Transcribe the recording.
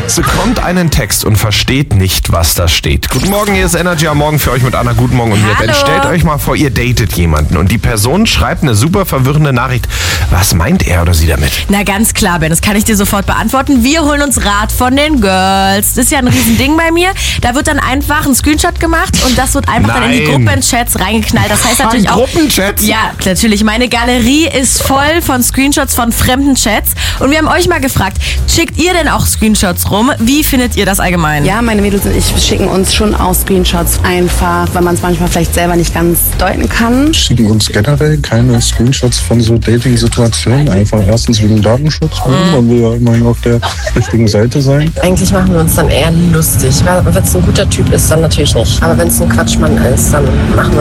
Bekommt einen Text und versteht nicht, was da steht. Guten Morgen, hier ist Energy am Morgen für euch mit Anna. Guten Morgen und mir. Ben, stellt euch mal vor, ihr datet jemanden und die Person schreibt eine super verwirrende Nachricht. Was meint er oder sie damit? Na ganz klar, Ben, das kann ich dir sofort beantworten. Wir holen uns Rat von den Girls. Das ist ja ein Riesending bei mir. Da wird dann einfach ein Screenshot gemacht und das wird einfach dann in die Gruppenchats reingeknallt. Das heißt natürlich auch... Gruppenchats? Ja, natürlich. Meine Galerie ist voll von Screenshots von fremden Chats. Und wir haben euch mal gefragt, schickt ihr denn auch Screenshots rum? Wie findet ihr das allgemein? Ja, meine Mädels und ich schicken uns schon auch Screenshots einfach, weil man es manchmal vielleicht selber nicht ganz deuten kann. Schicken uns generell keine Screenshots von so Dating-Situationen. Einfach erstens wegen Datenschutz. Man will ja immerhin auf der richtigen Seite sein. Eigentlich machen wir uns dann eher lustig. Wenn es ein guter Typ ist, dann natürlich nicht. Aber wenn es ein Quatschmann ist, dann machen wir